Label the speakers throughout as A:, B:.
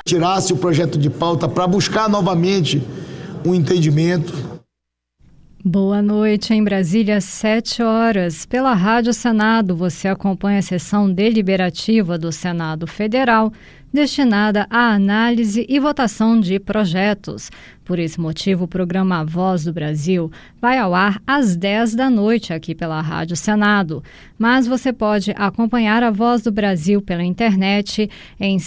A: tirasse o projeto de pauta para buscar novamente um entendimento.
B: Boa noite, em Brasília, 7 horas. Pela Rádio Senado, você acompanha a sessão deliberativa do Senado Federal, destinada à análise e votação de projetos. Por esse motivo, o programa Voz do Brasil vai ao ar às 10 da noite aqui pela Rádio Senado. Mas você pode acompanhar a Voz do Brasil pela internet em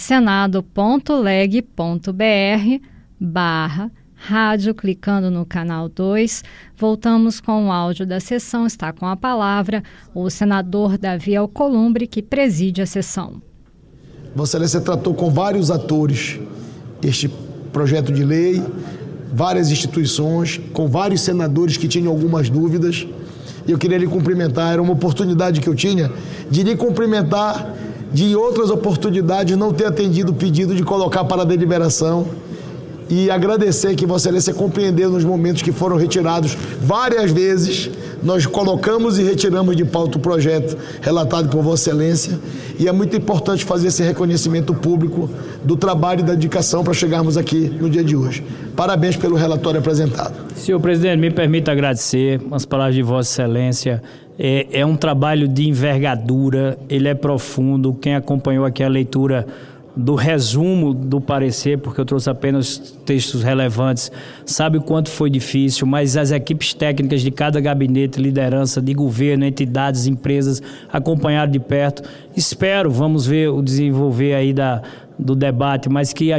B: senado.leg.br/rádio, clicando no canal 2. Voltamos com o áudio da sessão. Está com a palavra o senador Davi Alcolumbre, que preside a sessão.
A: Vossa Excelência tratou com vários atores este projeto de lei, várias instituições, com vários senadores que tinham algumas dúvidas. E eu queria lhe cumprimentar, era uma oportunidade que eu tinha de lhe cumprimentar, de outras oportunidades não ter atendido o pedido de colocar para a deliberação. E agradecer que Vossa Excelência compreendeu nos momentos que foram retirados várias vezes. Nós colocamos e retiramos de pauta o projeto relatado por Vossa Excelência. E é muito importante fazer esse reconhecimento público do trabalho e da dedicação para chegarmos aqui no dia de hoje. Parabéns pelo relatório apresentado.
C: Senhor presidente, me permita agradecer as palavras de Vossa Excelência. É um trabalho de envergadura, ele é profundo. Quem acompanhou aqui a leitura do resumo do parecer, porque eu trouxe apenas textos relevantes, sabe o quanto foi difícil, mas as equipes técnicas de cada gabinete, liderança de governo, entidades, empresas, acompanharam de perto. Vamos ver o desenvolver aí do debate, mas que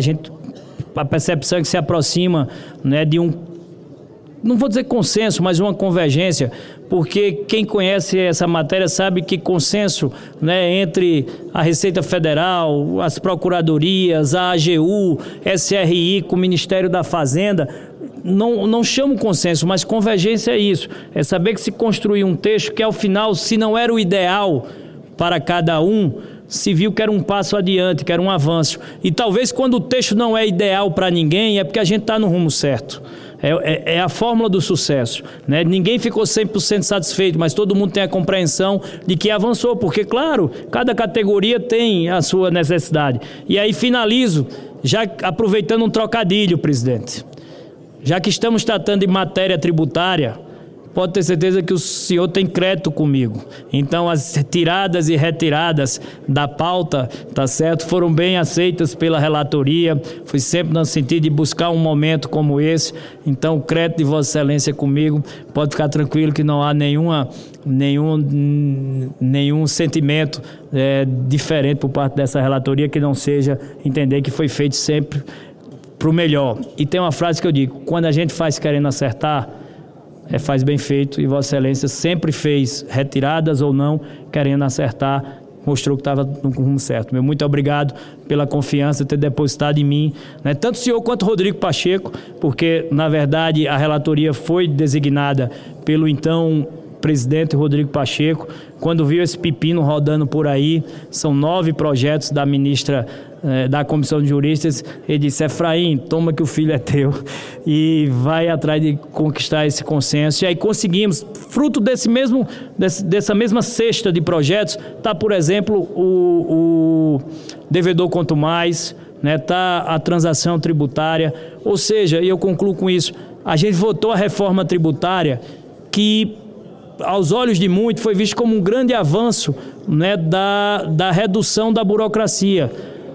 C: a percepção é que se aproxima, né, de não vou dizer consenso, mas uma convergência, porque quem conhece essa matéria sabe que consenso, né, entre a Receita Federal, as procuradorias, a AGU, SRI, com o Ministério da Fazenda, não chamo consenso, mas convergência é isso. É saber que se construiu um texto que, ao final, se não era o ideal para cada um, se viu que era um passo adiante, que era um avanço. E talvez quando o texto não é ideal para ninguém, é porque a gente está no rumo certo. É a fórmula do sucesso, né? Ninguém ficou 100% satisfeito, mas todo mundo tem a compreensão de que avançou, porque, claro, cada categoria tem a sua necessidade. E aí finalizo, já aproveitando um trocadilho, presidente. Já que estamos tratando de matéria tributária, pode ter certeza que o senhor tem crédito comigo. Então, as tiradas e retiradas da pauta, tá certo, foram bem aceitas pela relatoria. Fui sempre no sentido de buscar um momento como esse. Então, o crédito de Vossa Excelência comigo, pode ficar tranquilo que não há nenhum sentimento diferente por parte dessa relatoria que não seja entender que foi feito sempre para o melhor. E tem uma frase que eu digo: quando a gente faz querendo acertar, faz bem feito, e Vossa Excelência sempre fez, retiradas ou não, querendo acertar, mostrou que estava no rumo certo. Meu muito obrigado pela confiança, ter depositado em mim, né? Tanto o senhor quanto o Rodrigo Pacheco, porque, na verdade, a relatoria foi designada pelo então presidente Rodrigo Pacheco. Quando viu esse pepino rodando por aí, são 9 projetos da ministra da Comissão de Juristas, ele disse: Efraim, toma que o filho é teu, e vai atrás de conquistar esse consenso. E aí conseguimos, fruto dessa mesma cesta de projetos, está, por exemplo, o devedor quanto mais, né, tá a transação tributária, ou seja, e eu concluo com isso, a gente votou a reforma tributária que, aos olhos de muitos, foi visto como um grande avanço, né, da redução da burocracia.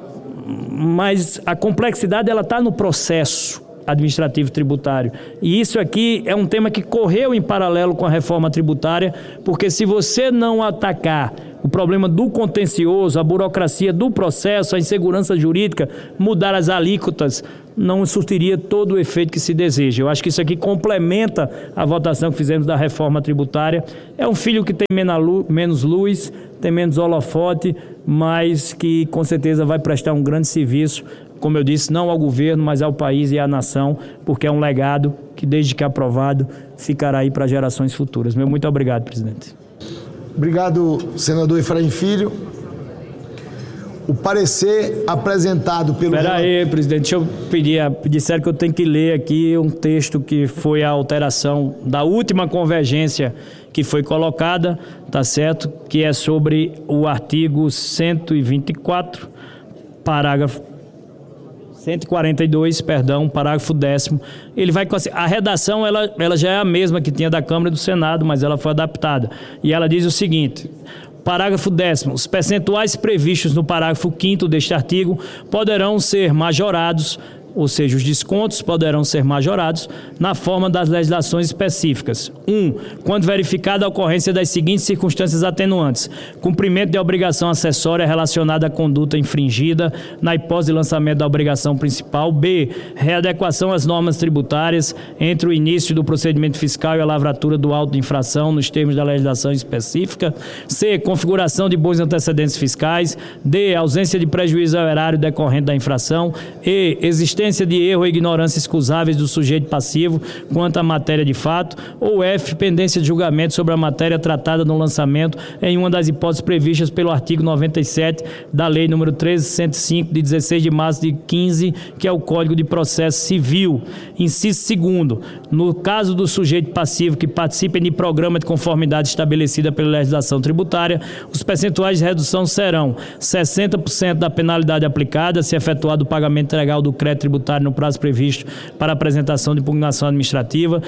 C: Mas a complexidade está no processo administrativo tributário. E isso aqui é um tema que correu em paralelo com a reforma tributária, porque se você não atacar o problema do contencioso, a burocracia do processo, a insegurança jurídica, mudar as alíquotas, não surtiria todo o efeito que se deseja. Eu acho que isso aqui complementa a votação que fizemos da reforma tributária. É um filho que tem menos luz, tem menos holofote, mas que com certeza vai prestar um grande serviço, como eu disse, não ao governo, mas ao país e à nação, porque é um legado que, desde que aprovado, ficará aí para gerações futuras. Meu muito obrigado, presidente.
A: Obrigado, senador Efraim Filho. O parecer apresentado pelo...
C: Espera aí, presidente, deixa eu pedir, disseram que eu tenho que ler aqui um texto que foi a alteração da última convergência que foi colocada, tá certo? Que é sobre o artigo 124, parágrafo 142, parágrafo 10º, ele vai... A redação, ela já é a mesma que tinha da Câmara e do Senado, mas ela foi adaptada. E ela diz o seguinte... Parágrafo 10º. Os percentuais previstos no parágrafo 5º deste artigo poderão ser majorados, ou seja, os descontos poderão ser majorados na forma das legislações específicas. 1. Quando verificada a ocorrência das seguintes circunstâncias atenuantes: cumprimento de obrigação acessória relacionada à conduta infringida, na hipótese de lançamento da obrigação principal. B. Readequação às normas tributárias entre o início do procedimento fiscal e a lavratura do auto de infração nos termos da legislação específica. C. Configuração de bons antecedentes fiscais. D. Ausência de prejuízo ao erário decorrente da infração. E. Existência de erro ou ignorância excusáveis do sujeito passivo quanto à matéria de fato. Ou F. Pendência de julgamento sobre a matéria tratada no lançamento em uma das hipóteses previstas pelo artigo 97 da Lei nº 13.105, de 16 de março de 15, que é o Código de Processo Civil. Inciso 2º. No caso do sujeito passivo que participe de programa de conformidade estabelecida pela legislação tributária, os percentuais de redução serão 60% da penalidade aplicada, se efetuado o pagamento integral do crédito tributário no prazo previsto para apresentação de impugnação administrativa,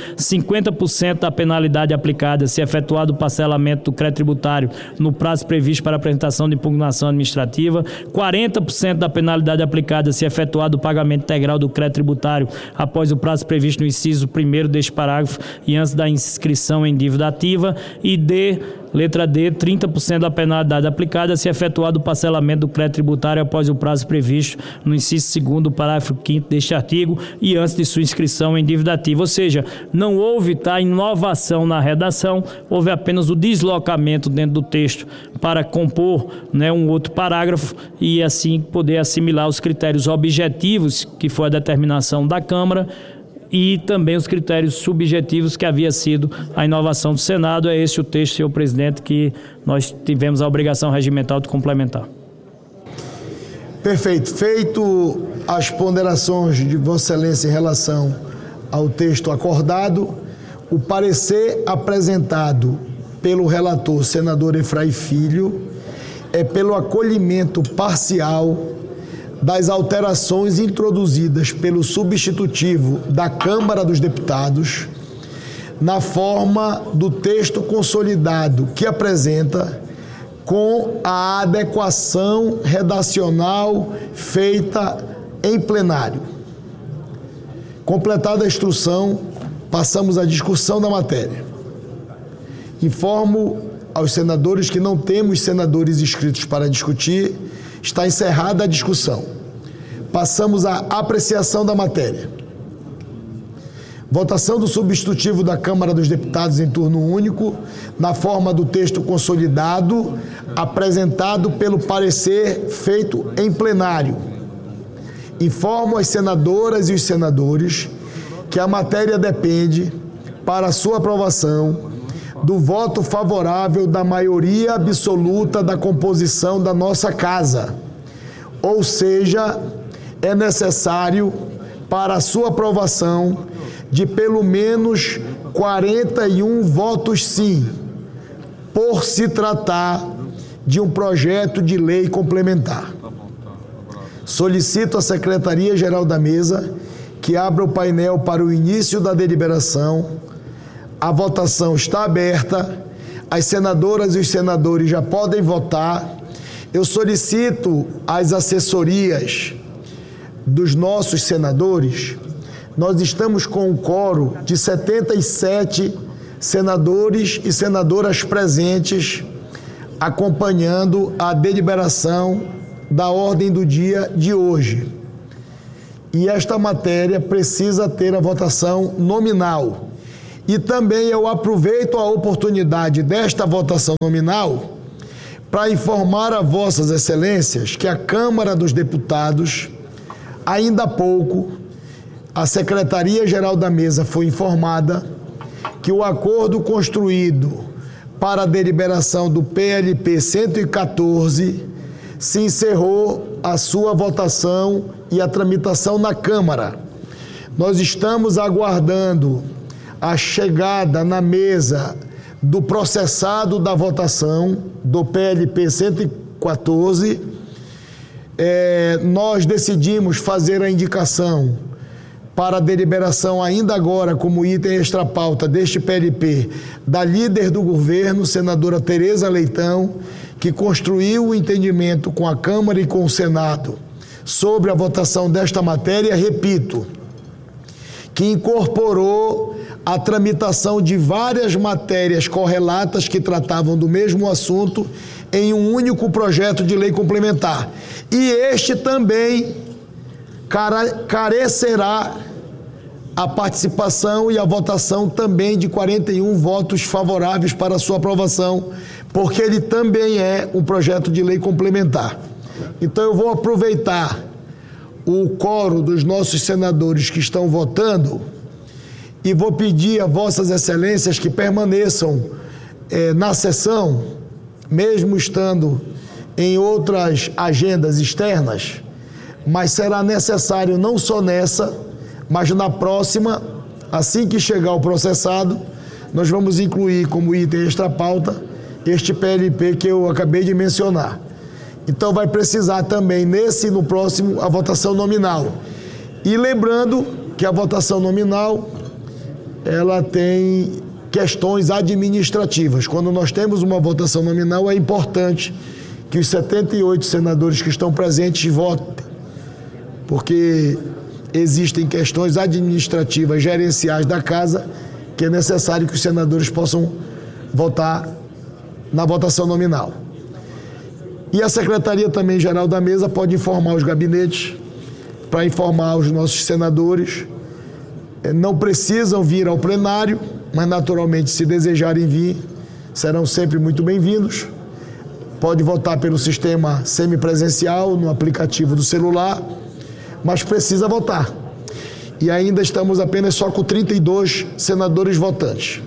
C: 50% da penalidade aplicada se efetuado o parcelamento do crédito tributário no prazo previsto para apresentação de impugnação administrativa, 40% da penalidade aplicada se efetuado o pagamento integral do crédito tributário após o prazo previsto no inciso 1º deste parágrafo e antes da inscrição em dívida ativa, e letra D, 30% da penalidade aplicada se efetuado o parcelamento do crédito tributário após o prazo previsto no inciso 2º do parágrafo 5º deste artigo e antes de sua inscrição em dívida ativa. Ou seja, não houve inovação na redação, houve apenas o deslocamento dentro do texto para compor, um outro parágrafo e assim poder assimilar os critérios objetivos, que foi a determinação da Câmara, e também os critérios subjetivos que havia sido a inovação do Senado. É esse o texto, senhor presidente, que nós tivemos a obrigação regimental de complementar.
A: Perfeito. Feito as ponderações de Vossa Excelência em relação ao texto acordado, o parecer apresentado pelo relator, senador Efraim Filho, é pelo acolhimento parcial das alterações introduzidas pelo substitutivo da Câmara dos Deputados na forma do texto consolidado que apresenta, com a adequação redacional feita em plenário. Completada a instrução, passamos à discussão da matéria. Informo aos senadores que não temos senadores inscritos para discutir. Está encerrada a discussão. Passamos à apreciação da matéria. Votação do substitutivo da Câmara dos Deputados em turno único, na forma do texto consolidado, apresentado pelo parecer feito em plenário. Informo as senadoras e os senadores que a matéria depende, para sua aprovação, do voto favorável da maioria absoluta da composição da nossa Casa. Ou seja, é necessário, para a sua aprovação, de pelo menos 41 votos sim, por se tratar de um projeto de lei complementar. Solicito à Secretaria-Geral da Mesa que abra o painel para o início da deliberação. A votação está aberta, as senadoras e os senadores já podem votar. Eu solicito às assessorias dos nossos senadores, nós estamos com um quórum de 77 senadores e senadoras presentes acompanhando a deliberação da ordem do dia de hoje. E esta matéria precisa ter a votação nominal. E também eu aproveito a oportunidade desta votação nominal para informar a Vossas Excelências que a Câmara dos Deputados, ainda há pouco, a Secretaria-Geral da Mesa foi informada que o acordo construído para a deliberação do PLP 114 se encerrou a sua votação e a tramitação na Câmara. Nós estamos aguardando a chegada na mesa do processado da votação do PLP 114 nós decidimos fazer a indicação para a deliberação ainda agora como item extra-pauta deste PLP da líder do governo, senadora Tereza Leitão, que construiu o entendimento com a Câmara e com o Senado sobre a votação desta matéria, repito, que incorporou a tramitação de várias matérias correlatas que tratavam do mesmo assunto em um único projeto de lei complementar. E este também carecerá a participação e a votação também de 41 votos favoráveis para a sua aprovação, porque ele também é um projeto de lei complementar. Então eu vou aproveitar o quórum dos nossos senadores que estão votando e vou pedir a vossas excelências que permaneçam na sessão, mesmo estando em outras agendas externas, mas será necessário não só nessa, mas na próxima, assim que chegar o processado, nós vamos incluir como item extra-pauta este PLP que eu acabei de mencionar. Então vai precisar também nesse e no próximo a votação nominal. E lembrando que a votação nominal, ela tem questões administrativas. Quando nós temos uma votação nominal, é importante que os 78 senadores que estão presentes votem, porque existem questões administrativas, gerenciais da Casa, que é necessário que os senadores possam votar na votação nominal. E a Secretaria também Geral da Mesa pode informar os gabinetes, para informar os nossos senadores. Não precisam vir ao plenário, mas naturalmente, se desejarem vir, serão sempre muito bem-vindos. Pode votar pelo sistema semipresencial, no aplicativo do celular, mas precisa votar. E ainda estamos apenas só com 32 senadores votantes.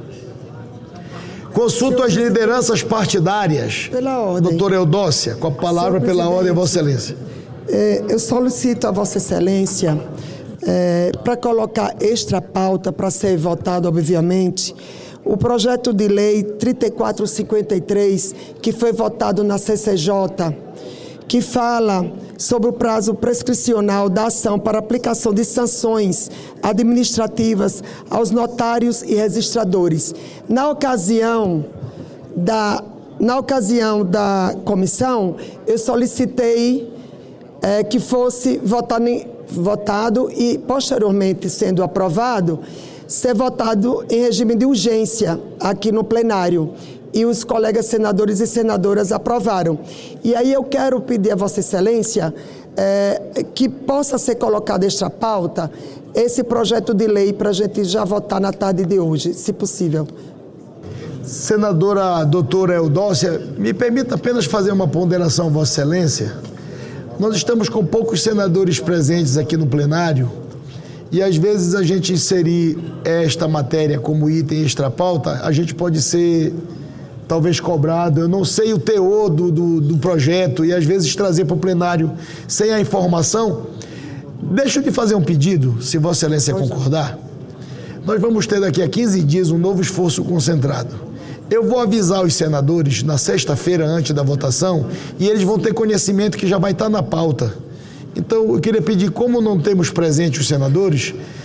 A: Consulto as lideranças partidárias.
D: Pela ordem.
A: Doutora Eudócia, com a palavra pela ordem, Vossa Excelência.
D: Eu solicito a Vossa Excelência para colocar extra pauta para ser votado, obviamente, o projeto de lei 3453, que foi votado na CCJ, que fala sobre o prazo prescricional da ação para aplicação de sanções administrativas aos notários e registradores. Na ocasião da comissão, eu solicitei que fosse votado e, posteriormente, sendo aprovado, ser votado em regime de urgência aqui no plenário. E os colegas senadores e senadoras aprovaram. E aí eu quero pedir a Vossa Excelência que possa ser colocado extra pauta esse projeto de lei para a gente já votar na tarde de hoje, se possível.
A: Senadora doutora Eudócia, me permita apenas fazer uma ponderação, Vossa Excelência. Nós estamos com poucos senadores presentes aqui no plenário e às vezes a gente inserir esta matéria como item extra pauta, a gente pode ser talvez cobrado, eu não sei o teor do projeto e às vezes trazer para o plenário sem a informação. Deixa eu te fazer um pedido, se Vossa Excelência concordar. Nós vamos ter daqui a 15 dias um novo esforço concentrado. Eu vou avisar os senadores na sexta-feira antes da votação e eles vão ter conhecimento que já vai estar na pauta. Então eu queria pedir, como não temos presente os senadores,